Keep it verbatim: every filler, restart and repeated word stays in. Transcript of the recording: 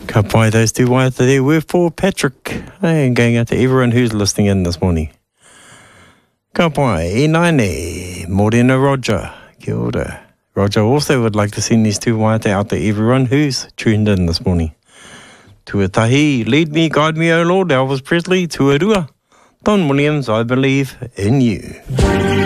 Ka pai those two waiata there were for Patrick. Hey, and going out to everyone who's listening in this morning. Ka pai, e naine, Morena Roger. Kia ora. Roger also would like to send these two waiata out to everyone who's tuned in this morning. Tuatahi, lead me, guide me, O Lord, Elvis Presley, Tuarua. Don Williams, I believe in you.